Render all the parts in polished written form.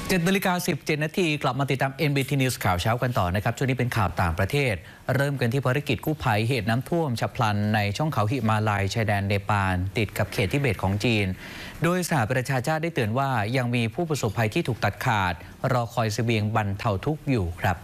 7:17 นาทีกลับมาติดตาม NBT News ข่าวเช้ากันต่อนะครับช่วงนี้เป็นข่าวต่างประเทศเริ่มกันที่ภารกิจกู้ภัยเหตุน้ำท่วมฉับพลันในช่องเขาหิมาลัยชายแดนเนปาลติดกับเขตทิเบตของจีนโดยสหประชาชาติได้เตือนว่ายังมีผู้ประสบภัยที่ถูกตัดขาดรอคอยเสบียงบรรเทาทุกข์อยู่ครับ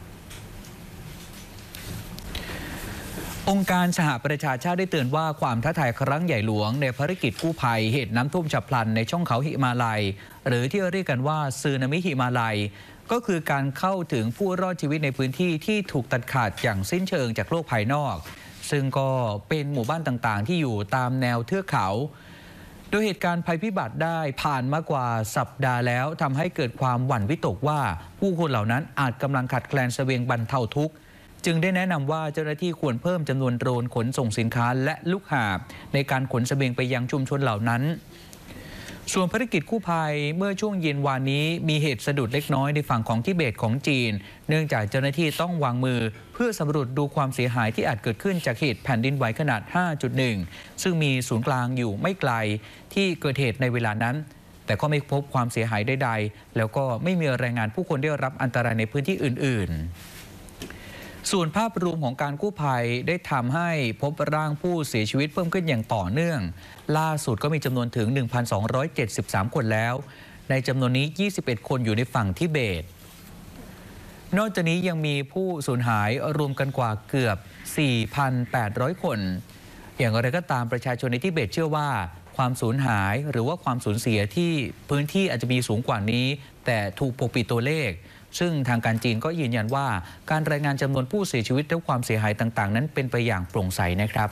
องค์การสหประชาชาติได้เตือนว่าความท้าทายครั้งใหญ่หลวงในภารกิจกู้ภัยเหตุน้ำท่วมฉับพลันในช่องเขาหิมาลัยหรือที่เรียกกันว่าสึนามิหิมาลัยก็คือการเข้าถึงผู้รอดชีวิตในพื้นที่ที่ถูกตัดขาดอย่างสิ้นเชิงจากโลกภายนอกซึ่งก็เป็นหมู่บ้านต่างๆที่อยู่ตามแนวเทือกเขาโดยเหตุการณ์ภัยพิบัติได้ผ่านมากว่าสัปดาห์แล้วทำให้เกิดความหวั่นวิตกว่าผู้คนเหล่านั้นอาจกำลังขาดแคลนเสบียงบรรเทาทุกข์จึงได้แนะนำว่าเจ้าหน้าที่ควรเพิ่มจำนวนโดรนขนส่งสินค้าและลูกหาบในการขนเสบียงไปยังชุมชนเหล่านั้นส่วนภารกิจกู้ภัยเมื่อช่วงเย็นวานนี้มีเหตุสะดุดเล็กน้อยในฝั่งของทิเบตของจีนเนื่องจากเจ้าหน้าที่ต้องวางมือเพื่อสำรวจดูความเสียหายที่อาจเกิดขึ้นจากเหตุแผ่นดินไหวขนาด 5.1 ซึ่งมีศูนย์กลางอยู่ไม่ไกลที่เกิดเหตุในเวลานั้นแต่ก็ไม่พบความเสียหายใดๆแล้วก็ไม่มีรายงานผู้คนได้รับอันตรายในพื้นที่อื่นๆส่วนภาพรวมของการกู้ภัยได้ทำให้พบร่างผู้เสียชีวิตเพิ่มขึ้นอย่างต่อเนื่องล่าสุดก็มีจำนวนถึง 1,273 คนแล้วในจำนวนนี้ 21 คนอยู่ในฝั่งทิเบตนอกจากนี้ยังมีผู้สูญหายรวมกันกว่าเกือบ 4,800 คนอย่างไรก็ตามประชาชนในทิเบตเชื่อว่าความสูญหายหรือว่าความสูญเสียที่พื้นที่อาจจะมีสูงกว่านี้แต่ถูกปกปิดตัวเลขซึ่งทางการจีนก็ยืนยันว่าการรายงานจำนวนผู้เสียชีวิตและความเสียหายต่างๆนั้นเป็นไปอย่างโปร่งใสนะครับ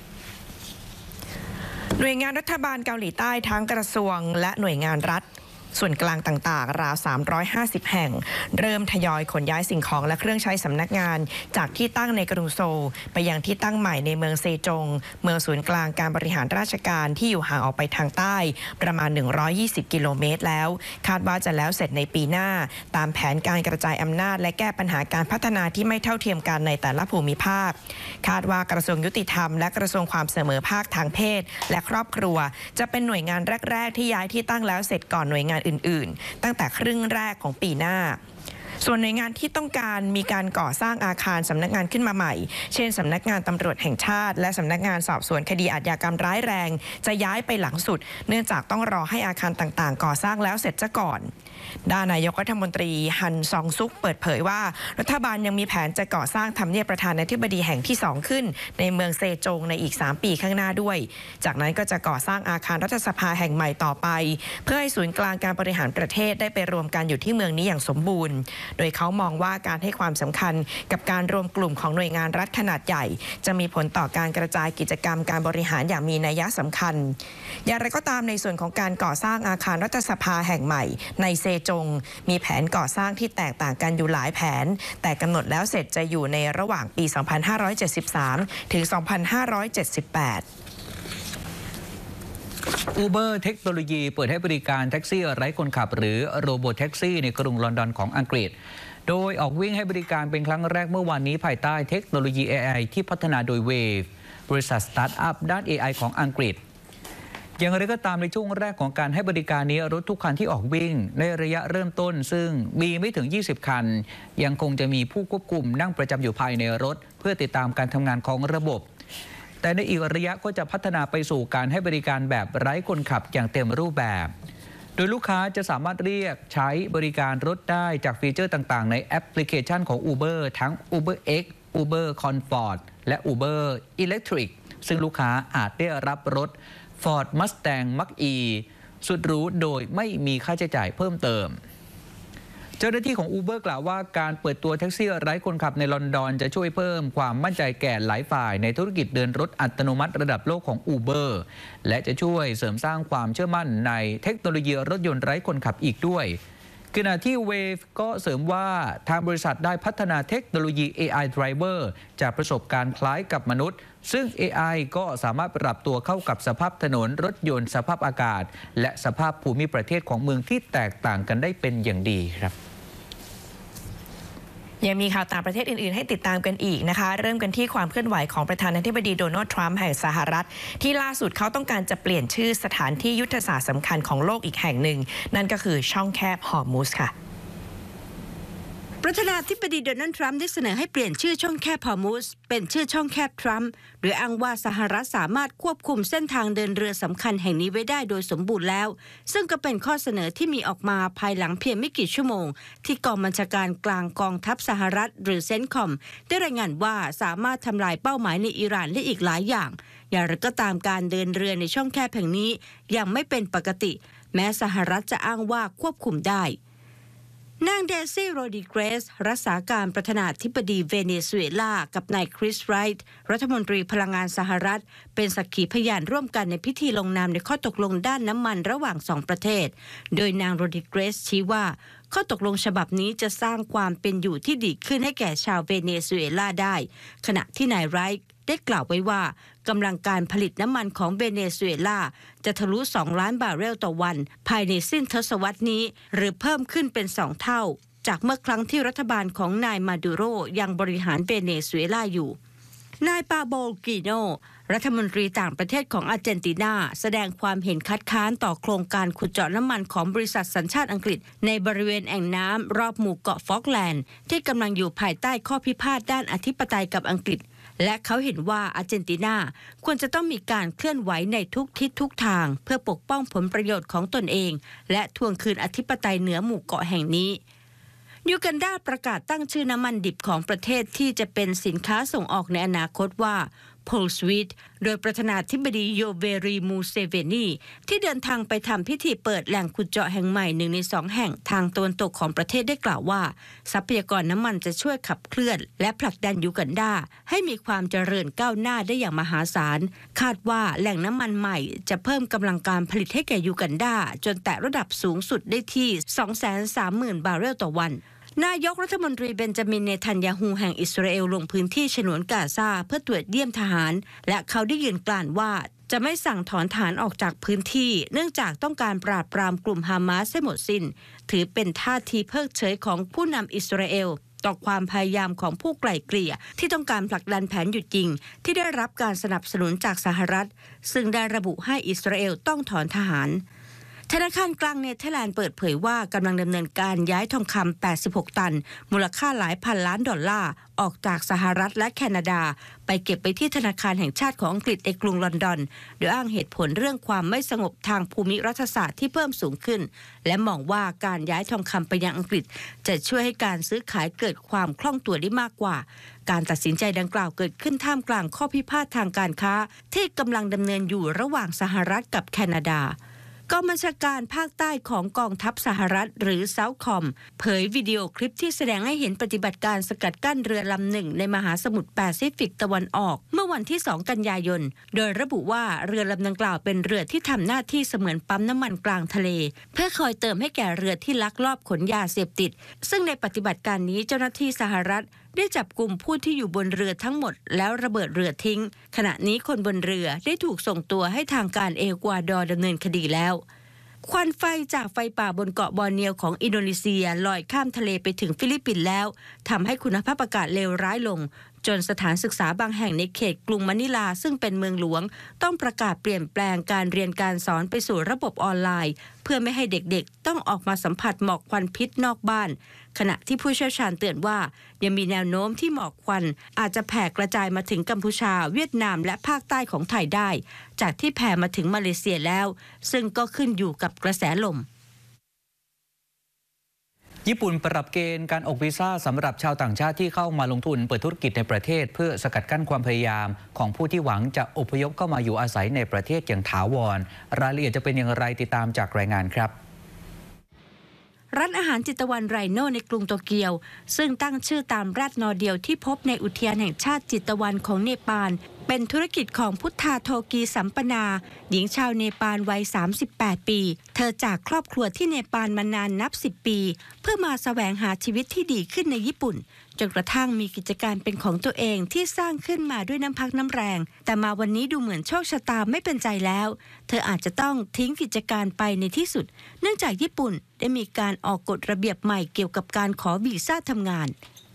หน่วยงานรัฐบาลเกาหลีใต้ทั้งกระทรวงและหน่วยงานรัฐส่วนกลางต่างๆราว350แห่งเริ่มทยอยขนย้ายสิ่งของและเครื่องใช้สำนักงานจากที่ตั้งในกรุงโซลไปยังที่ตั้งใหม่ในเมืองเซจงเมืองศูนย์กลางการบริหารราชการที่อยู่ห่างออกไปทางใต้ประมาณ120กิโลเมตรแล้วคาดว่าจะแล้วเสร็จในปีหน้าตามแผนการกระจายอำนาจและแก้ปัญหาการพัฒนาที่ไม่เท่าเทียมกันในแต่ละภูมิภาคคาดว่ากระทรวงยุติธรรมและกระทรวงความเสมอภาคทางเพศและครอบครัวจะเป็นหน่วยงานแรกๆที่ย้ายที่ตั้งแล้วเสร็จก่อนหน่วยงานอื่นๆตั้งแต่ครึ่งแรกของปีหน้าส่วนหน่วยงานที่ต้องการมีการก่อสร้างอาคารสำนักงานขึ้นมาใหม่เช่นสำนักงานตำรวจแห่งชาติและสำนักงานสอบสวนคดีอาชญากรรมร้ายแรงจะย้ายไปหลังสุดเนื่องจากต้องรอให้อาคารต่างๆก่อสร้างแล้วเสร็จซะก่อนด้านนายกรัฐมนตรีฮันซองซุกเปิดเผยว่ารัฐบาลยังมีแผนจะก่อสร้างทำเนียบประธานาธิบดีแห่งที่2ขึ้นในเมืองเซจงในอีก3ปีข้างหน้าด้วยจากนั้นก็จะก่อสร้างอาคารรัฐสภาแห่งใหม่ต่อไปเพื่อให้ศูนย์กลางการบริหารประเทศได้ไปรวมกันอยู่ที่เมืองนี้อย่างสมบูรณ์โดยเขามองว่าการให้ความสำคัญกับการรวมกลุ่มของหน่วยงานรัฐขนาดใหญ่จะมีผลต่อการกระจายกิจกรรมการบริหารอย่างมีนัยสำคัญอย่างไรก็ตามในส่วนของการก่อสร้างอาคารรัฐสภาแห่งใหม่ในเซจงมีแผนก่อสร้างที่แตกต่างกันอยู่หลายแผนแต่กำหนดแล้วเสร็จจะอยู่ในระหว่างปี 2573 ถึง 2578 Uber เทคโนโลยีเปิดให้บริการแท็กซี่ไร้คนขับหรือโรบอทแท็กซี่ในกรุงลอนดอนของอังกฤษโดยออกวิ่งให้บริการเป็นครั้งแรกเมื่อวานนี้ภายใต้เทคโนโลยี AI ที่พัฒนาโดย Wave บริษัทสตาร์ทอัพด้าน AI ของอังกฤษอย่างไรก็ตามในช่วงแรกของการให้บริการนี้รถทุกคันที่ออกวิ่งในระยะเริ่มต้นซึ่งมีไม่ถึง20คันยังคงจะมีผู้ควบคุมนั่งประจำอยู่ภายในรถเพื่อติดตามการทำงานของระบบแต่ในอีกระยะก็จะพัฒนาไปสู่การให้บริการแบบไร้คนขับอย่างเต็มรูปแบบโดยลูกค้าจะสามารถเรียกใช้บริการรถได้จากฟีเจอร์ต่างๆในแอปพลิเคชันของ Uber ทั้ง UberX Uber Comfort และ Uber Electric ซึ่งลูกค้าอาจได้รับรถFord Mustang Mach-E สุดหรูโดยไม่มีค่าใช้จ่ายเพิ่มเติมเจ้าหน้าที่ของ Uber กล่าวว่าการเปิดตัวแท็กซี่ไร้คนขับในลอนดอนจะช่วยเพิ่มความมั่นใจแก่หลายฝ่ายในธุรกิจเดินรถอัตโนมัติระดับโลกของ Uber และจะช่วยเสริมสร้างความเชื่อมั่นในเทคโนโลยีรถยนต์ไร้คนขับอีกด้วยขณะที่ Wave ก็เสริมว่าทางบริษัทได้พัฒนาเทคโนโลยี AI Driver จากประสบการณ์คล้ายกับมนุษย์ซึ่ง AI ก็สามารถปรับตัวเข้ากับสภาพถนนรถยนต์สภาพอากาศและสภาพภูมิประเทศของเมืองที่แตกต่างกันได้เป็นอย่างดีครับยังมีข่าวต่างประเทศอื่นๆให้ติดตามกันอีกนะคะเริ่มกันที่ความเคลื่อนไหวของประธานาธิบดีโดนัลด์ทรัมป์แห่งสหรัฐที่ล่าสุดเขาต้องการจะเปลี่ยนชื่อสถานที่ยุทธศาสตร์สำคัญของโลกอีกแห่งหนึ่งนั่นก็คือช่องแคบฮอร์มุซค่ะประธานาธิบดีโดนัลด์ทรัมป์ได้เสนอให้เปลี่ยนชื่อช่องแคบฮอร์มุซเป็นชื่อช่องแคบทรัมป์โดยอ้างว่าสหรัฐสามารถควบคุมเส้นทางเดินเรือสำคัญแห่งนี้ไว้ได้โดยสมบูรณ์แล้วซึ่งก็เป็นข้อเสนอที่มีออกมาภายหลังเพียงไม่กี่ชั่วโมงที่กองบัญชาการกลางกองทัพสหรัฐหรือเซนคอมได้รายงานว่าสามารถทำลายเป้าหมายในอิหร่านได้อีกหลายอย่างอย่างไรก็ตามการเดินเรือในช่องแคบแห่งนี้ยังไม่เป็นปกติแม้สหรัฐจะอ้างว่าควบคุมได้นางเดซี่โรดิเกรสรักษาการประธานาธิบดีเวเนซุเอลากับนายคริสไรท์รัฐมนตรีพลังงานสหรัฐเป็นสักขีพยานร่วมกันในพิธีลงนามในข้อตกลงด้านน้ำมันระหว่างสองประเทศโดยนางโรดิเกรสชี้ว่าข้อตกลงฉบับนี้จะสร้างความเป็นอยู่ที่ดีขึ้นให้แก่ชาวเวเนซุเอลาได้ขณะที่นายไรท์ได้กล่าวไว้ว่ากำลังการผลิตน้ำมันของเวเนซุเอลาจะทะลุ2 ล้านบาร์เรลต่อวันภายในสิ้นทศวรรษนี้หรือเพิ่มขึ้นเป็น2 เท่าจากเมื่อครั้งที่รัฐบาลของนายมาดูโรยังบริหารเวเนซุเอลาอยู่นายปาโบกิโนรัฐมนตรีต่างประเทศของอาร์เจนตินาแสดงความเห็นคัดค้านต่อโครงการขุดเจาะน้ำมันของบริษัทสัญชาติอังกฤษในบริเวณแอ่งน้ำรอบหมู่เกาะฟอกแลนด์ที่กำลังอยู่ภายใต้ข้อพิพาทด้านอธิปไตยกับอังกฤษและเขาเห็นว่าอาร์เจนตินาควรจะต้องมีการเคลื่อนไหวในทุกทิศทุกทางเพื่อปกป้องผลประโยชน์ของตนเองและทวงคืนอธิปไตยเหนือหมู่เกาะแห่งนี้ยูกันดาประกาศตั้งชื่อน้ำมันดิบของประเทศที่จะเป็นสินค้าส่งออกในอนาคตว่าโพลสวีทโดยประธานาธิบดีโยเวรีมูเซเวนีที่เดินทางไปทำพิธีเปิดแหล่งขุดเจาะแห่งใหม่1 ใน 2 แห่งทางตะวันตกของประเทศได้กล่าวว่าทรัพยากรน้ำมันจะช่วยขับเคลื่อนและผลักดันยูกันดาให้มีความเจริญก้าวหน้าได้อย่างมหาศาลคาดว่าแหล่งน้ำมันใหม่จะเพิ่มกำลังการผลิตให้แก่ยูกันดาจนแตะระดับสูงสุดได้ที่ 230,000 บาร์เรลต่อวันนายกรัฐมนตรีเบนจามินเนทันยาฮูแห่งอิสราเอลลงพื้นที่ฉนวนกาซาเพื่อตรวจเยี่ยมทหารและเขาได้ยืนกล่าวว่าจะไม่สั่งถอนทหารออกจากพื้นที่เนื่องจากต้องการปราบปรามกลุ่มฮามาสให้หมดสิ้นถือเป็นท่าทีเพิกเฉยของผู้นำอิสราเอลต่อความพยายามของผู้ไกล่เกลี่ยที่ต้องการผลักดันแผนหยุดยิงที่ได้รับการสนับสนุนจากสหรัฐซึ่งได้ระบุให้อิสราเอลต้องถอนทหารธนาคารกลางเนเธอร์แลนด์เปิดเผยว่ากำลังดำเนินการย้ายทองคำ86 ตันมูลค่าหลายพันล้านดอลลาร์ออกจากสหรัฐและแคนาดาไปเก็บไปที่ธนาคารแห่งชาติของอังกฤษในกรุงลอนดอนโดยอ้างเหตุผลเรื่องความไม่สงบทางภูมิรัฐศาสตร์ที่เพิ่มสูงขึ้นและมองว่าการย้ายทองคำไปยังอังกฤษจะช่วยให้การซื้อขายเกิดความคล่องตัวได้มากกว่าการตัดสินใจดังกล่าวเกิดขึ้นท่ามกลางข้อพิพาททางการค้าที่กำลังดำเนินอยู่ระหว่างสหรัฐกับแคนาดากองบัญชาการภาคใต้ของกองทัพสหรัฐหรือเซาท์คอมเผยวิดีโอคลิปที่แสดงให้เห็นปฏิบัติการสกัดกั้นเรือลำหนึ่งในมหาสมุทรแปซิฟิกตะวันออกเมื่อวันที่2 กันยายนโดยระบุว่าเรือลำดังกล่าวเป็นเรือที่ทำหน้าที่เสมือนปั๊มน้ำมันกลางทะเลเพื่อคอยเติมให้แก่เรือที่ลักลอบขนยาเสพติดซึ่งในปฏิบัติการนี้เจ้าหน้าที่สหรัฐได้จับกลุ่มผู้ที่อยู่บนเรือทั้งหมดแล้วระเบิดเรือทิ้งขณะนี้คนบนเรือได้ถูกส่งตัวให้ทางการเอกวาดอร์ดำเนินคดีแล้วควันไฟจากไฟป่าบนเกาะบอร์เนียวของอินโดนีเซียลอยข้ามทะเลไปถึงฟิลิปปินส์แล้วทำให้คุณภาพอากาศเลวร้ายลงจนสถานศึกษาบางแห่งในเขตกรุงมะนิลาซึ่งเป็นเมืองหลวงต้องประกาศเปลี่ยนแปลงการเรียนการสอนไปสู่ระบบออนไลน์เพื่อไม่ให้เด็กๆต้องออกมาสัมผัสหมอกควันพิษนอกบ้านขณะที่ผู้เชี่ยวชาญเตือนว่ายังมีแนวโน้มที่หมอกควันอาจจะแผ่กระจายมาถึงกัมพูชาเวียดนามและภาคใต้ของไทยได้จากที่แผ่มาถึงมาเลเซียแล้วซึ่งก็ขึ้นอยู่กับกระแสลมญี่ปุ่นปรับเกณฑ์การออกวีซ่าสำหรับชาวต่างชาติที่เข้ามาลงทุนเปิดธุรกิจในประเทศเพื่อสกัดกั้นความพยายามของผู้ที่หวังจะอพยพเข้ามาอยู่อาศัยในประเทศอย่างถาวรรายละเอียดจะเป็นอย่างไรติดตามจากรายงานครับร้านอาหารจิตวันไรโนในกรุงโตเกียวซึ่งตั้งชื่อตามแรดนอร์เดียวที่พบในอุทยานแห่งชาติจิตวันของเนปาลเป็นธุรกิจของพุทธาโทกีสัมปนาหญิงชาวเนปาลวัย38 ปีเธอจากครอบครัวที่เนปาลมานานนับ10 ปีเพื่อมาแสวงหาชีวิตที่ดีขึ้นในญี่ปุ่นจนกระทั่งมีกิจการเป็นของตัวเองที่สร้างขึ้นมาด้วยน้ำพักน้ำแรงแต่มาวันนี้ดูเหมือนโชคชะตาไม่เป็นใจแล้วเธออาจจะต้องทิ้งกิจการไปในที่สุดเนื่องจากญี่ปุ่นได้มีการออกกฎระเบียบใหม่เกี่ยวกับการขอวีซ่าทำงาน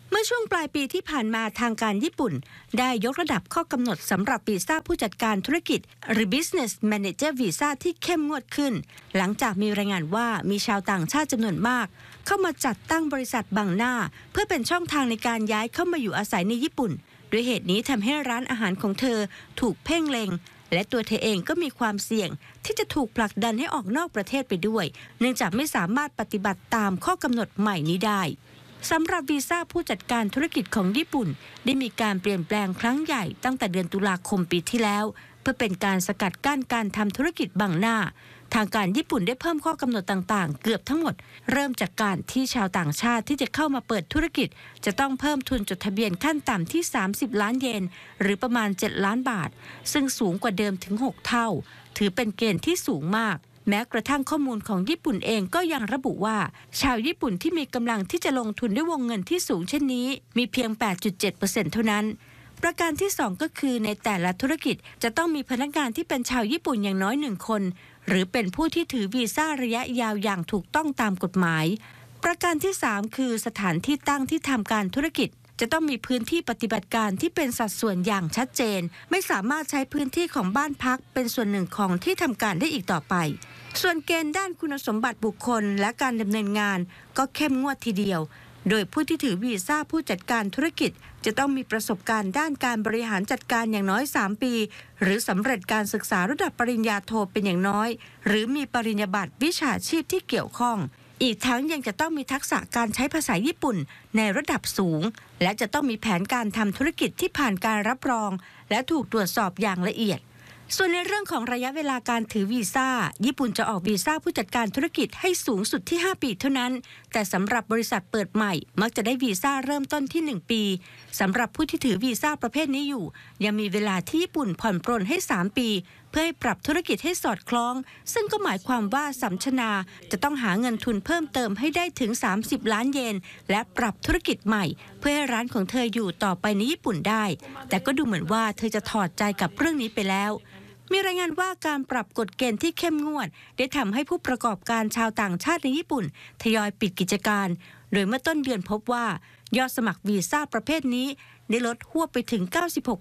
เมื่อช่วงปลายปีที่ผ่านมาทางการญี่ปุ่นได้ยกระดับข้อกำหนดสำหรับวีซ่าผู้จัดการธุรกิจหรือ Business Manager Visa ที่เข้มงวดขึ้นหลังจากมีรายงานว่ามีชาวต่างชาติจำนวนมากเข้ามาจัดตั้งบริษัทบังหน้าเพื่อเป็นช่องทางในการย้ายเข้ามาอยู่อาศัยในญี่ปุ่นด้วยเหตุนี้ทำให้ร้านอาหารของเธอถูกเพ่งเล็งและตัวเธอเองก็มีความเสี่ยงที่จะถูกผลักดันให้ออกนอกประเทศไปด้วยเนื่องจากไม่สามารถปฏิบัติตามข้อกำหนดใหม่นี้ได้สำหรับวีซ่าผู้จัดการธุรกิจของญี่ปุ่นได้มีการเปลี่ยนแปลงครั้งใหญ่ตั้งแต่เดือนตุลาคมปีที่แล้วเพื่อเป็นการสกัดกั้นการทำธุรกิจบังหน้าทางการญี่ปุ่นได้เพิ่มข้อกำหนดต่างๆเกือบทั้งหมดเริ่มจากการที่ชาวต่างชาติที่จะเข้ามาเปิดธุรกิจจะต้องเพิ่มทุนจดทะเบียนขั้นต่ำที่30ล้านเยนหรือประมาณ7ล้านบาทซึ่งสูงกว่าเดิมถึง6เท่าถือเป็นเกณฑ์ที่สูงมากแม้กระทั่งข้อมูลของญี่ปุ่นเองก็ยังระบุว่าชาวญี่ปุ่นที่มีกำลังที่จะลงทุนด้วยวงเงินที่สูงเช่นนี้มีเพียง 8.7% เท่านั้นประการที่2ก็คือในแต่ละธุรกิจจะต้องมีพนักงานที่เป็นชาวญี่ปุ่นอย่างน้อย1คนหรือเป็นผู้ที่ถือวีซ่าระยะยาวอย่างถูกต้องตามกฎหมายประการที่3คือสถานที่ตั้งที่ทำการธุรกิจจะต้องมีพื้นที่ปฏิบัติการที่เป็นสัดส่วนอย่างชัดเจนไม่สามารถใช้พื้นที่ของบ้านพักเป็นส่วนหนึ่งของที่ทำการได้อีกต่อไปส่วนเกณฑ์ด้านคุณสมบัติบุคคลและการดำเนินงานก็เข้มงวดทีเดียวโดยผู้ที่ถือวีซ่าผู้จัดการธุรกิจจะต้องมีประสบการณ์ด้านการบริหารจัดการอย่างน้อย3ปีหรือสำเร็จการศึกษาระดับปริญญาโทเป็นอย่างน้อยหรือมีปริญญาบัตรวิชาชีพที่เกี่ยวข้องอีกทั้งยังจะต้องมีทักษะการใช้ภาษาญี่ปุ่นในระดับสูงและจะต้องมีแผนการทำธุรกิจที่ผ่านการรับรองและถูกตรวจสอบอย่างละเอียดส่วนในเรื่องของระยะเวลาการถือวีซ่าญี่ปุ่นจะออกวีซ่าผู้จัดการธุรกิจให้สูงสุดที่5ปีเท่านั้นแต่สำหรับบริษัทเปิดใหม่มักจะได้วีซ่าเริ่มต้นที่1ปีสำหรับผู้ที่ถือวีซ่าประเภทนี้อยู่ยังมีเวลาที่ญี่ปุ่นผ่อนปรนให้3ปีเพื่อให้ปรับธุรกิจให้สอดคล้องซึ่งก็หมายความว่าสัมชนาจะต้องหาเงินทุนเพิ่มเติมให้ได้ถึง30ล้านเยนและปรับธุรกิจใหม่เพื่อให้ร้านของเธออยู่ต่อไปในญี่ปุ่นได้แต่ก็ดูเหมือนว่าเธอจะถอดใจกับเรื่องนี้ไปแล้วมีรายงานว่าการปรับกฎเกณฑ์ที่เข้มงวดได้ทำให้ผู้ประกอบการชาวต่างชาติในญี่ปุ่นทยอยปิดกิจการโดยเมื่อต้นเดือนพบว่ายอดสมัครวีซ่าประเภทนี้ได้ลดหวบไปถึง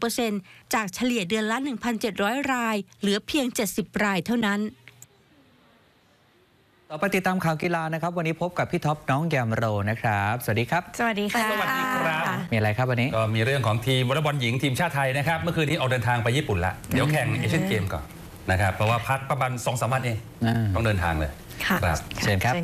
96% จากเฉลี่ยเดือนละ 1,700 รายเหลือเพียง70รายเท่านั้นต่อไปติดตามข่าวกีฬานะครับวันนี้พบกับพี่ท็อปน้องแยมโรนะครับสวัสดีครับสวัสดีค่ะสวัสดีครับมีอะไรครับวันนี้ก็มีเรื่องของทีมวอลเลย์บอลหญิงทีมชาติไทยนะครับเมื่อคืนนี้ออกเดินทางไปญี่ปุ่นละเดี๋ยวแข่งเอเชียนเกมก่อนนะครับเพราะว่าพักประมาณ 2-3 วันเองต้องเดินทางเลยครับเชิญครับ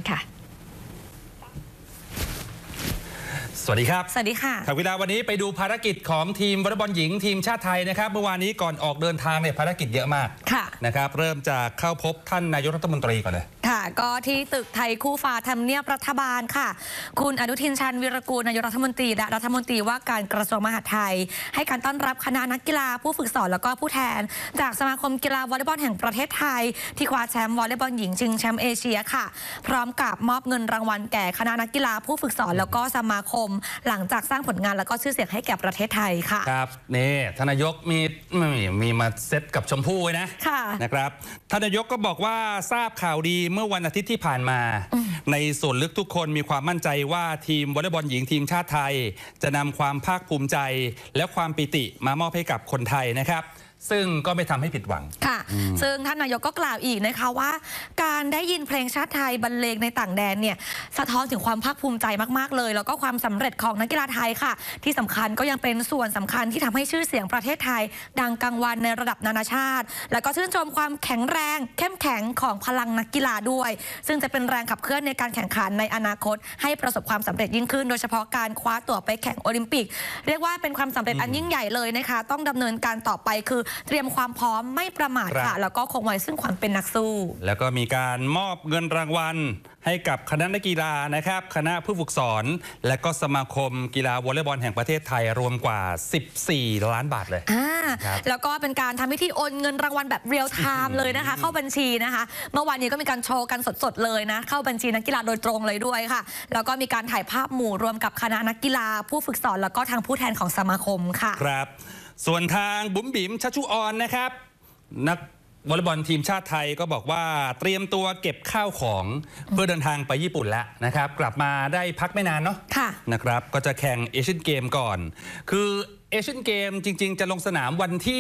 สวัสดีครับสวัสดีค่ะข่าวกีฬาวันนี้ไปดูภารกิจของทีมวอลเลย์บอลหญิงทีมชาติไทยนะครับเมื่อวานนี้ก่อนออกเดินทางเนี่ยภารกิจเยอะมากนะครับเริ่มจากเข้าพบท่านนายกรัฐมนตรีก่อนเลยค่ะก็ที่ตึกไทยคู่ฟ้าทำเนียบรัฐบาลค่ะคุณอนุทินชาญวิรากูลนายกรัฐมนตรีและรัฐมนตรีว่าการกระทรวงมหาดไทยให้การต้อนรับคณะนักกีฬาผู้ฝึกสอนแล้วก็ผู้แทนจากสมาคมกีฬาวอลเลย์บอลแห่งประเทศไทยที่คว้าแชมป์วอลเลย์บอลหญิงชิงแชมป์เอเชียค่ะพร้อมกับมอบเงินรางวัลแก่คณะนักกีฬาผู้ฝึกสอนแล้วก็สมาคมหลังจากสร้างผลงานแล้วก็ชื่อเสียงให้แก่ประเทศไทยค่ะครับนี่ท่านนายกมีมาเซตกับชมพู่ไว้นะนะครับท่านนายกก็บอกว่าทราบข่าวดีเมื่อวันอาทิตย์ที่ผ่านมาในส่วนลึกทุกคนมีความมั่นใจว่าทีมวอลเลย์บอลหญิงทีมชาติไทยจะนำความภาคภูมิใจและความปิติมามอบให้กับคนไทยนะครับซึ่งก็ไม่ทำให้ผิดหวังค่ะซึ่งท่านนายกก็กล่าวอีกนะคะว่าการได้ยินเพลงชาติไทยบรรเลงในต่างแดนเนี่ยสะท้อนถึงความภาคภูมิใจมากๆเลยแล้วก็ความสำเร็จของนักกีฬาไทยค่ะที่สำคัญก็ยังเป็นส่วนสำคัญที่ทำให้ชื่อเสียงประเทศไทยดังกังวานในระดับนานาชาติแล้วก็ชื่นชมความแข็งแรงเข้มแข็งของพลังนักกีฬาด้วยซึ่งจะเป็นแรงขับเคลื่อนในการแข่งขันในอนาคตให้ประสบความสำเร็จยิ่งขึ้นโดยเฉพาะการคว้าตั๋วไปแข่งโอลิมปิกเรียกว่าเป็นความสำเร็จอันยิ่งใหญ่เลยนะคะต้องดำเนินการต่อไปคือเตรียมความพร้อมไม่ประมาทค่ะแล้วก็คงไว้ซึ่งความเป็นนักสู้แล้วก็มีการมอบเงินรางวัลให้กับคณะนักกีฬานะครับคณะผู้ฝึกสอนและก็สมาคมกีฬาวอลเลย์บอลแห่งประเทศไทยรวมกว่า14ล้านบาทเลยแล้วก็เป็นการทำพิธีโอนเงินรางวัลแบบเรียลไทม์เลยนะคะเข้าบัญชีนะคะเมื่อวานนี้ก็มีการโชว์กันสดๆเลยนะเข้าบัญชีนักกีฬาโดยตรงเลยด้วยค่ะแล้วก็มีการถ่ายภาพหมู่รวมกับคณะนักกีฬาผู้ฝึกสอนแล้วก็ทางผู้แทนของสมาคมค่ะครับส่วนทางบุ๋มบิ๋มชัชชุออนนะครับนักวอลเลย์บอลทีมชาติไทยก็บอกว่าเตรียมตัวเก็บข้าวของเพื่อเดินทางไปญี่ปุ่นแล้วนะครับกลับมาได้พักไม่นานเนาะนะครับก็จะแข่งเอเชียนเกมก่อนคือเอเชียนเกมจริงๆจะลงสนามวันที่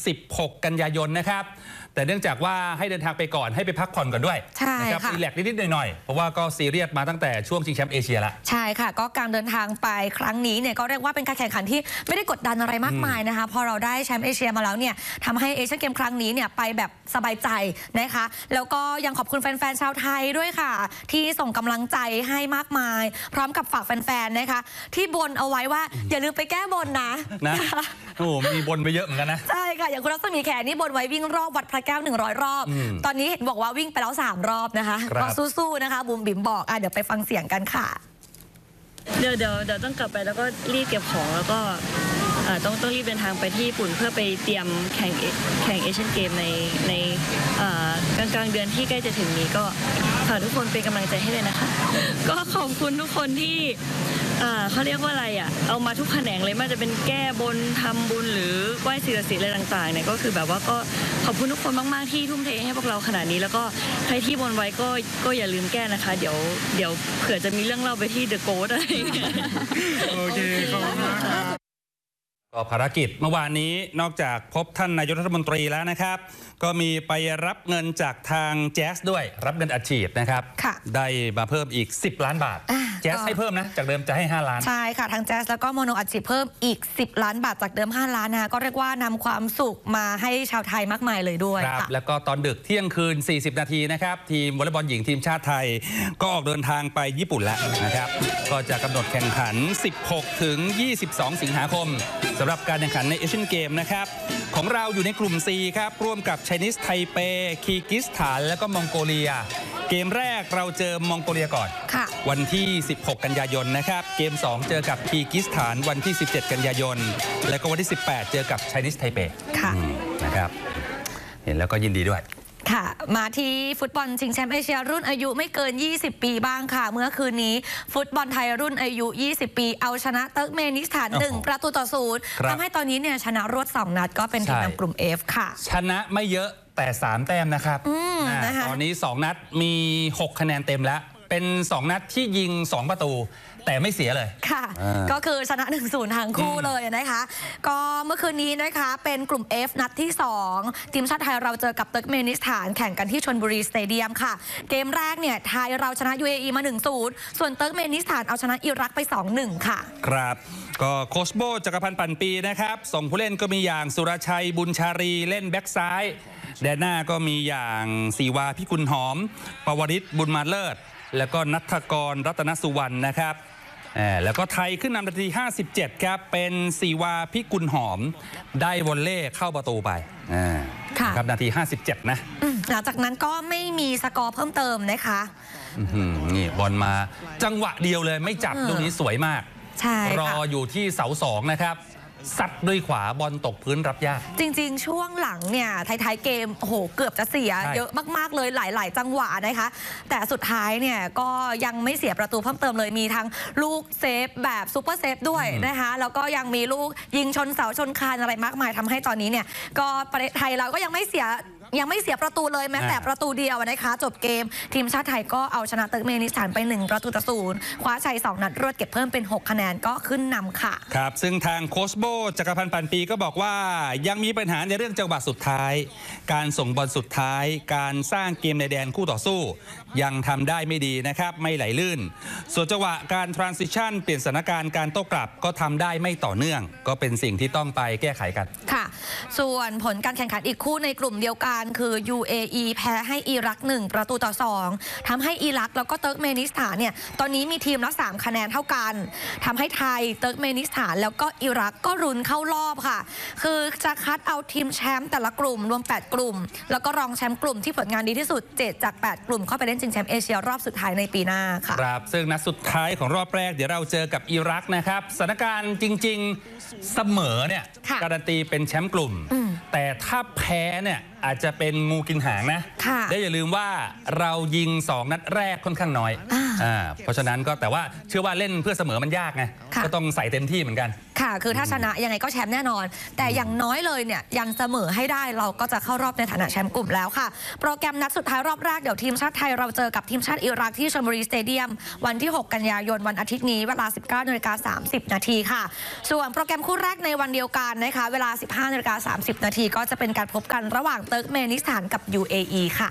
16 กันยายนนะครับแต่เนื่องจากว่าให้เดินทางไปก่อนให้ไปพักผ่อนก่อนด้วยนะครับรีแลกซ์นิดๆหน่อยๆเพราะว่าก็ซีเรียสมาตั้งแต่ช่วงชิงแชมป์เอเชียละใช่ค่ะก็การเดินทางไปครั้งนี้เนี่ยก็เรียกว่าเป็นการแข่งขันที่ไม่ได้กดดันอะไรมากมายนะคะพอเราได้แชมป์เอเชียมาแล้วเนี่ยทำให้เอเชียนเกมครั้งนี้เนี่ยไปแบบสบายใจนะคะแล้วก็ยังขอบคุณแฟนๆชาวไทยด้วยค่ะที่ส่งกำลังใจให้มากมายพร้อมกับฝากแฟนๆนะคะที่บนเอาไว้ว่าอย่าลืมไปแก้บนนะโอ้มีบนไปเยอะเหมือนกันนะใช่ค่ะอย่างคุณรัศมีแขนี่บนไว้วิ่งรอบวัดพระแก้ว100 รอบตอนนี้เห็นบอกว่าวิ่งไปแล้ว3 รอบนะคะก็สู้ๆนะคะบุ๋มบิ๋มบอกเดี๋ยวไปฟังเสียงกันค่ะเดี๋ยวต้องกลับไปแล้วก็รีบเก็บของแล้วก็ต้องรีบเดินทางไปที่ญี่ปุ่นเพื่อไปเตรียมแข่งเอเชียนเกมในกลางเดือนที่ใกล้จะถึงนี้ก็ฝากทุกคนเป็นกำลังใจให้เลยนะคะก็ขอบคุณทุกคนที่เขาเรียกว่าอะไรเอามาทุกแขนงเลยไม่ว่าจะเป็นแก้บนทำบุญหรือไหว้สิ่งศักดิ์สิทธิ์อะไรต่างๆเนี่ยก็คือแบบว่าก็ขอบคุณทุกคนมากๆที่ทุ่มเทให้พวกเราขนาดนี้แล้วก็ใครที่บนไว้ก็อย่าลืมแก้นะคะเดี๋ยวเผื่อจะมีเรื่องเล่าไปที่เดอะโกสอะไรโอเคขอบคุณมากครับก็ภารกิจเมื่อวานนี้นอกจากพบท่านนายกรัฐมนตรีแล้วนะครับก็มีไปรับเงินจากทางแจ๊สด้วยรับเงินอัดฉีดนะครับได้มาเพิ่มอีก10 ล้านบาทแจ๊สให้เพิ่มนะจากเดิมจะให้5 ล้านใช่ค่ะทางแจ๊สแล้วก็โมโนอัดฉีดเพิ่มอีก10 ล้านบาทจากเดิม5 ล้านนะก็เรียกว่านำความสุขมาให้ชาวไทยมากมายเลยด้วยครับแล้วก็ตอนดึกเที่ยงคืน40 นาทีนะครับทีมวอลเลย์บอลหญิงทีมชาติไทยก็ออกเดินทางไปญี่ปุ่นแล้วนะครับก็จะกำหนดแข่งขัน16 ถึง 22 สิงหาคมสำหรับการแข่งขันในเอเชียนเกมนะครับของเราอยู่ในกลุ่ม C ครับร่วมกับไชนีสไทเปคีร์กิสถานและก็มองโกเลียเกมแรกเราเจอมองโกเลียก่อนวันที่16 กันยายนนะครับเกม2เจอกับคีร์กิสถานวันที่17 กันยายนและก็วันที่18เจอกับไชนีสไทเปนะครับเห็นแล้วก็ยินดีด้วยค่ะมาที่ฟุตบอลชิงแชมป์เอเชียรุ่นอายุไม่เกิน20 ปีบ้างค่ะเมื่อคืนนี้ฟุตบอลไทยรุ่นอายุ20 ปีเอาชนะเติร์กเมนิสถาน1-0ทำให้ตอนนี้เนี่ยชนะรวด2 นัดก็เป็นทีมนำกลุ่ม F ค่ะชนะไม่เยอะแต่3 แต้มนะครับตอนนี้2 นัดมี 6 คะแนนเต็มแล้วเป็น2 นัดที่ยิง2 ประตูแต่ไม่เสียเลยค่ะก็คือชนะ 1-0 ทั้งคู่เลยนะคะก็เมื่อคืนนี้นะคะเป็นกลุ่ม F นัดที่2ทีมชาติไทยเราเจอกับเติร์กเมนิสถานแข่งกันที่ชลบุรีสเตเดียมค่ะเกมแรกเนี่ยไทยเราชนะ UAE มา 1-0 ส่วนเติร์กเมนิสถานเอาชนะอิรักไป 2-1 ค่ะครับก็โค้ชโบจักรพันธ์ปั่นปีนะครับส่งผู้เล่นก็มีอย่างสุรชัยบุญชารีเล่นแบ็กซ้ายแดนหน้าก็มีอย่างศิวาพิกุลหอมปวริศบุญมาเลิศแล้วก็ณัฐกรรัตนสุวรรณนะครับแล้วก็ไทยขึ้นนำนาที57ครับเป็นศิวาพิกุลหอมได้วอลเล่เข้าประตูไปครับนาที57นะหลังจากนั้นก็ไม่มีสกอร์เพิ่มเติมนะคะนี่บอลมาจังหวะเดียวเลยไม่จับลูกนี้สวยมากรออยู่ที่เสา2นะครับซัดด้วยขวาบอลตกพื้นรับยากจริงๆช่วงหลังเนี่ยท้ายๆเกมโอ้โหเกือบจะเสียเยอะมากๆเลยหลายๆจังหวะนะคะแต่สุดท้ายเนี่ยก็ยังไม่เสียประตูเพิ่มเติมเลยมีทั้งลูกเซฟแบบซุปเปอร์เซฟด้วยนะคะแล้วก็ยังมีลูกยิงชนเสาชนคานอะไรมากมายทำให้ตอนนี้เนี่ยก็ประเทศไทยเราก็ยังไม่เสียประตูเลยแม้แต่ประตูเดียวนะคะจบเกมทีมชาติไทยก็เอาชนะเติร์กเมนิสถานไป1-0คว้าชัย2 นัดรวดเก็บเพิ่มเป็น6 คะแนนก็ขึ้นนำค่ะครับซึ่งทางโค้ชโบจักรพันธ์ปั่นปีก็บอกว่ายังมีปัญหาในเรื่องจังหวะสุดท้ายการส่งบอลสุดท้ายการสร้างเกมในแดนคู่ต่อสู้ยังทำได้ไม่ดีนะครับไม่ไหลลื่นส่วนจังหวะการ transition เปลี่ยนสถานการณ์การโต้กลับก็ทำได้ไม่ต่อเนื่องก็เป็นสิ่งที่ต้องไปแก้ไขกันค่ะส่วนผลการแข่งขันอีกคู่ในกลุ่มเดียวกันคือ UAE แพ้ให้อิรัก1-2ทำให้อิรักแล้วก็เติร์กเมนิสถานเนี่ยตอนนี้มีทีมละ3 คะแนนเท่ากันทำให้ไทยเติร์กเมนิสถานแล้วก็อิรักก็รุนเข้ารอบค่ะคือจะคัดเอาทีมแชมป์แต่ละกลุ่มรวม8 กลุ่มแล้วก็รองแชมป์กลุ่มที่ผลงานดีที่สุด7 จาก 8 กลุ่มเข้าไปเล่นชิงแชมป์เอเชียรอบสุดท้ายในปีหน้าค่ะครับซึ่งนัดสุดท้ายของรอบแรกเดี๋ยวเราเจอกับอิรักนะครับสถานการณ์จริงๆเสมอเนี่ยการันตีเป็นแชมป์กลุ่มแต่ถ้าแพ้เนี่ยอาจจะเป็นงูกินหางนะและอย่าลืมว่าเรายิง2 นัดแรกค่อนข้างน้อยเพราะฉะนั้นก็แต่ว่าเชื่อว่าเล่นเพื่อเสมอมันยากไงก็ต้องใส่เต็มที่เหมือนกันค่ะคือถ้าชนะยังไงก็แชมป์แน่นอนแต่อย่างน้อยเลยเนี่ยยันเสมอให้ได้เราก็จะเข้ารอบในฐานะแชมป์กลุ่มแล้วค่ะโปรแกรมนัดสุดท้ายรอบแรกเดี๋ยวทีมชาติไทยเราเจอกับทีมชาติอิรักที่ชลบุรีสเตเดียมวันที่6 กันยายนวันอาทิตย์นี้เวลา 19:30 น.ค่ะส่วนโปรแกรมคู่แรกในวันเดียวกันนะคะเวลา 15:30 น.ก็จะเป็นการพบกันระหว่างเติร์กเมนิสถานกับ UAE ค่ะ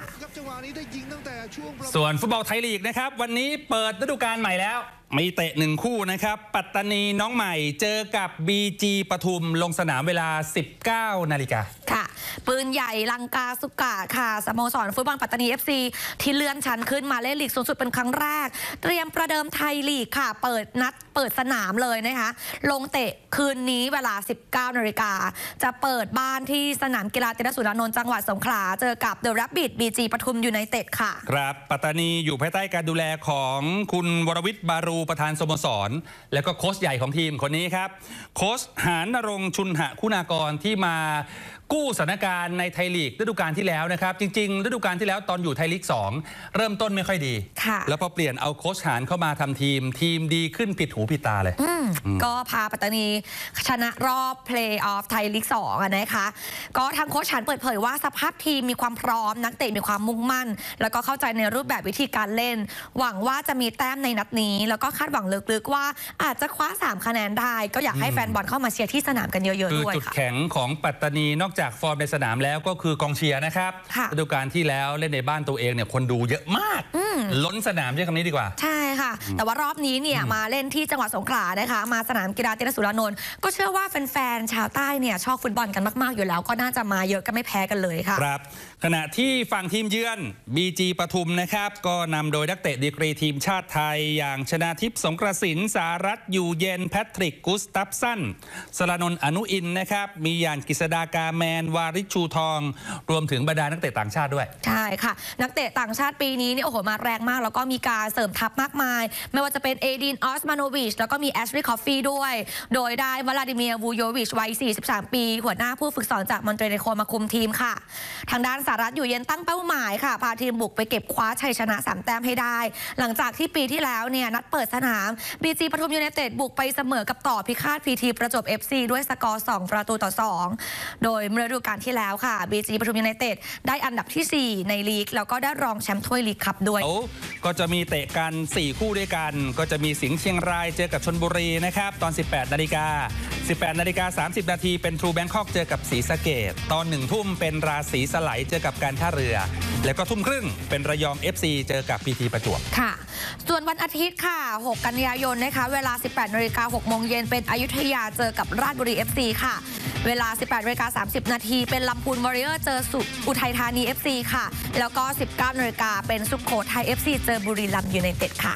ส่วนฟุตบอลไทยลีกนะครับวันนี้เปิดฤดูกาลใหม่แล้วมีเตะ1 คู่นะครับปัตตานีน้องใหม่เจอกับ BG ปทุมลงสนามเวลา 19 นาฬิกาค่ะปืนใหญ่ลังกาสุกะค่ะสโมสรฟุตบอลปัตตานี FC ที่เลื่อนชั้นขึ้นมาเล่นลีกสูงสุดเป็นครั้งแรกเตรียมประเดิมไทยลีกค่ะเปิดสนามเลยนะคะลงเตะคืนนี้เวลา 19 นาฬิกาจะเปิดบ้านที่สนามกีฬาตินสุรานนท์จังหวัดสงขลาเจอกับ The Rabbit BG ปทุมยูไนเต็ดค่ะครับปัตตานีอยู่ภายใต้การดูแลของคุณวรวิทย์บารูประธานสโมสรและก็โค้ชใหญ่ของทีมคนนี้ครับโค้ชหานนรงค์ชุนหคุณากรที่มากู้สถานการณ์ในไทยลีกฤดูกาลที่แล้วนะครับจริงๆฤดูกาลที่แล้วตอนอยู่ไทยลีก2เริ่มต้นไม่ค่อยดีแล้วพอเปลี่ยนเอาโค้ชหานเข้ามาทำทีมดีขึ้นผิดหูผิดตาเลยก็พาปัตตานีชนะรอบเพลย์ออฟไทยลีก2นะคะก็ทางโค้ชหานเปิดเผยว่าสภาพทีมมีความพร้อมนักเตะมีความมุ่งมั่นแล้วก็เข้าใจในรูปแบบวิธีการเล่นหวังว่าจะมีแต้มในนัดนี้แล้วก็คาดหวังลึกๆว่าอาจจะคว้า3 คะแนนได้ก็อยากให้แฟนบอลเข้ามาเชียร์ที่สนามกันเยอะๆด้วยจุดแข็งของปัตตานีนอกจากฟอร์มในสนามแล้วก็คือกองเชียร์นะครับฤดูกาลที่แล้วเล่นในบ้านตัวเองเนี่ยคนดูเยอะมากล้นสนามใช้คำนี้ดีกว่าใช่ค่ะแต่ว่ารอบนี้เนี่ยมาเล่นที่จังหวัดสงขลานะคะมาสนามกีฬาตินสุรานนท์ก็เชื่อว่าแฟนๆชาวใต้เนี่ยชอบฟุตบอลกันมากๆอยู่แล้วก็น่าจะมาเยอะก็ไม่แพ้กันเลยค่ะครับขณะที่ฝั่งทีมเยือน BG ปทุมนะครับก็นำโดยนักเตะดีกรีทีมชาติไทยอย่างชนาทิพย์สงกระสินสารัตน์อยู่เย็นแพทริกกุสตัฟสันสรานนท์อนุอินนะครับมียานกฤษดากาแมนวาริชูทองรวมถึงบรรดานักเตะต่างชาติด้วยใช่ค่ะนักเตะต่างชาติปีนี้นี่โอ้โหมาแรงมากแล้วก็มีการเสริมทัพมากมายไม่ว่าจะเป็นเอดินออสมาโนวิชแล้วก็มีแอชลีย์คอฟฟี่ด้วยโดยได้วลาดิเมียร์วูโยวิชวัย43 ปีหัวหน้าผู้ฝึกสอนจากมอนเตเนโคมาคุมทีมค่ะทางด้านสารัตน์อยู่เย็นตั้งเป้าหมายค่ะพาทีมบุกไปเก็บคว้าชัยชนะ3 แต้มให้ได้หลังจากที่ปีที่แล้วเนี่ยนัดเปิดสนาม BG ปทุมยูไนเต็ดบุกไปเสมอกับต่อพิฆาต PT ประจวบ FC ด้วยสกอร์2-2โดยเมื่อฤดูกาลที่แล้วค่ะ BG ปทุมยูไนเต็ดได้อันดับที่4ในลีกแล้วก็ได้รองแชมป์ถ้วยลีกคัพด้วยก็จะมีเตะกัน4 คู่ด้วยกันก็จะมีสิงห์เชียงรายเจอกับชลบุรีนะครับตอน 18 นาฬิกา 30 นาทีเป็นทรูแบงคอกเจอกับศรีสะเกษตอน 1 ทุ่มเป็นราศีสไลเจอกับการท่าเรือแล้วก็ทุ่มครึ่งเป็นระยอง FC เจอกับ PT ประจวบค่ะส่วนวันอาทิตย์ค่ะ6 กันยายนนะคะเวลา 18 นาฬิกา 6 โมงเย็นเป็นอยุธยาเจอกับราชบุรี FC ค่ะเวลา 18 นาฬิกา 30 นาทีเป็นลำพูนวอริเออร์เจออุทัยธานี FC ค่ะแล้วก็ 19 นาฬิกาเป็นสุโขทัย FC เจอบุรีรัมย์ยูไนเต็ดค่ะ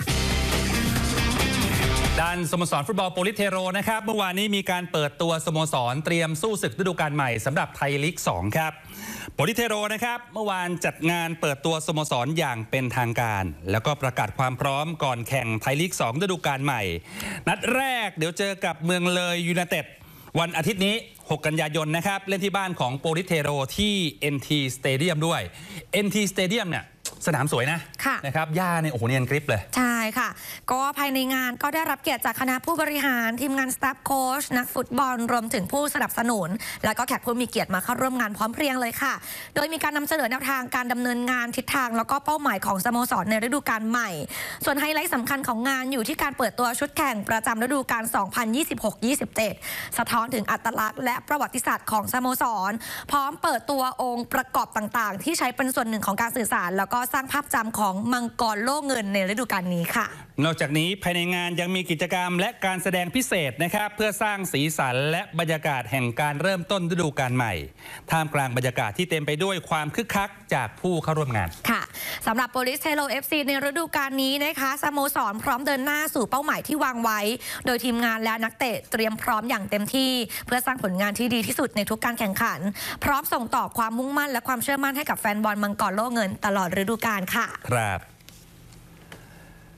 ด้านสโมสรฟุตบอลโปลิสเทโรนะครับเมื่อวานนี้มีการเปิดตัวสโมสรเตรียมสู้ศึกฤดูกาลใหม่สำหรับไทยลีก2ครับโปลิสเทโรนะครับเมื่อวานจัดงานเปิดตัวสโมสรอย่างเป็นทางการแล้วก็ประกาศความพร้อมก่อนแข่งไทยลีก2ฤดูกาลใหม่นัดแรกเดี๋ยวเจอกับเมืองเลยยูไนเต็ดวันอาทิตย์นี้6 กันยายนนะครับเล่นที่บ้านของโปลิสเทโรที่ NT Stadium ด้วย NT Stadium เนี่ยสนามสวยนะครับหญ้าเนี่ยโอ้โหเนียนกริปเลยใช่ค่ะก็ภายในงานก็ได้รับเกียรติจากคณะผู้บริหารทีมงานสตาฟโค้ชนักฟุตบอลรวมถึงผู้สนับสนุนแล้วก็แขกผู้มีเกียรติมาเข้าร่วมงานพร้อมเพรียงเลยค่ะโดยมีการนำเสนอแนวทางการดำเนินงานทิศทางแล้วก็เป้าหมายของสโมสรในฤดูกาลใหม่ส่วนไฮไลท์สำคัญของงานอยู่ที่การเปิดตัวชุดแข่งประจำฤดูกาล 2026-27 สะท้อนถึงอัตลักษณ์และประวัติศาสตร์ของสโมสรพร้อมเปิดตัวองค์ประกอบต่างๆที่ใช้เป็นส่วนหนึ่งของการสื่อสารแล้วก็สร้างภาพจำของมังกรโล่เงินในฤดูกาลนี้ค่ะนอกจากนี้ภายในงานยังมีกิจกรรมและการแสดงพิเศษนะครับเพื่อสร้างสีสันและบรรยากาศแห่งการเริ่มต้นฤดูกาลใหม่ท่ามกลางบรรยากาศที่เต็มไปด้วยความคึกคักจากผู้เข้าร่วมงานค่ะสำหรับโปลิสเทโร FC ในฤดูกาลนี้นะคะสโมสรพร้อมเดินหน้าสู่เป้าหมายที่วางไว้โดยทีมงานและนักเตะเตรียมพร้อมอย่างเต็มที่เพื่อสร้างผลงานที่ดีที่สุดในทุกการแข่งขันพร้อมส่งต่อความมุ่งมั่นและความเชื่อมั่นให้กับแฟนบอลมังกรโล่เงินตลอดฤดูกาลค่ะครับ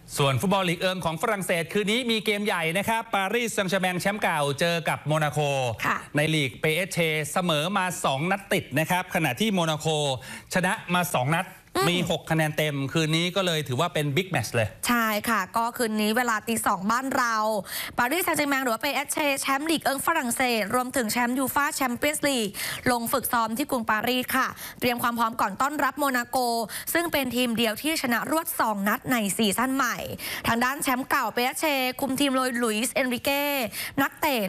ส่วนฟุตบอลลีกเอิงของฝรั่งเศสคืนนี้มีเกมใหญ่นะครับปารีสแซงต์แชร์แมงแชมป์เก่าเจอกับโมนาโกในลีก PSG เสมอมา2 นัดติดนะครับขณะที่โมนาโกชนะมา2 นัดมี6 คะแนนเต็มคืนนี้ก็เลยถือว่าเป็นบิ๊กแมตช์เลยใช่ค่ะก็คืนนี้เวลาตี 2บ้านเราปารีสแซงต์แชร์แมงหรือว่าPSGแชมป์ลีกเอิงฝรั่งเศสรวมถึงแชมป์ยูฟ่าแชมเปี้ยนส์ลีกลงฝึกซ้อมที่กรุงปารีสค่ะเตรียมความพร้อมก่อนต้อนรับโมนาโกซึ่งเป็นทีมเดียวที่ชนะรวด2 นัดในซีซั่นใหม่ทางด้านแชมป์เก่าPSGคุมทีมโดยลุยส์เอนริเก้นักเตะ